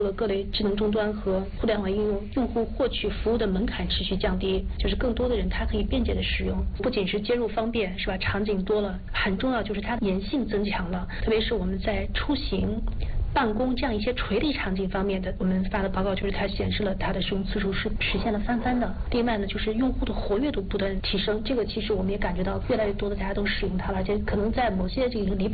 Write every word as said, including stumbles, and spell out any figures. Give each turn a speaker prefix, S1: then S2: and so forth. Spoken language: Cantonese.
S1: 各类智能终端和互联网应用，用户获取服务的门槛持续降低，就是更多的人他可以便捷的使用，不仅是接入方便，是吧？场景多了，很重要就是它的粘性增强了，特别是我们在出行、办公这样一些垂直场景方面的，我们发的报告就是它显示了它的使用次数是实现了翻番的。另外呢，就是用户的活跃度不断提升，这个其实我们也感觉到越来越多的大家都使用它了，而且可能在某些这个离